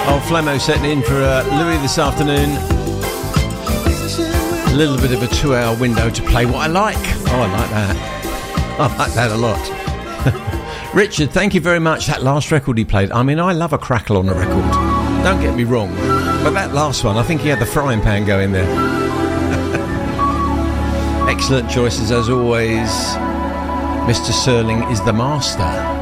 Old Flamo setting in for Louis this afternoon. A little bit of a 2-hour window to play what I like. Oh, I like that. I like that a lot. Richard, thank you very much. That last record he played, I mean, I love a crackle on a record. Don't get me wrong. But that last one, I think he had the frying pan going there. Excellent choices as always. Mr. Serling is the master.